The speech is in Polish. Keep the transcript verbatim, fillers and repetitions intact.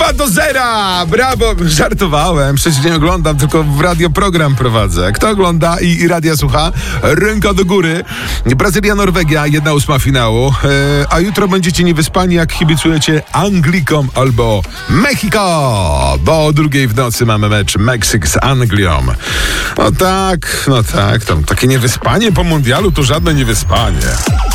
dwa do zera! Brawo! Żartowałem, przecież nie oglądam, tylko w radioprogram prowadzę. Kto ogląda i, i radia słucha? Ręka do góry. Brazylia, Norwegia, jedna ósma finału. E, a jutro będziecie niewyspani, jak kibicujecie Anglikom albo Mexico, bo o drugiej w nocy mamy mecz Meksyk z Anglią. No tak, no tak, tam takie niewyspanie po mundialu to żadne niewyspanie.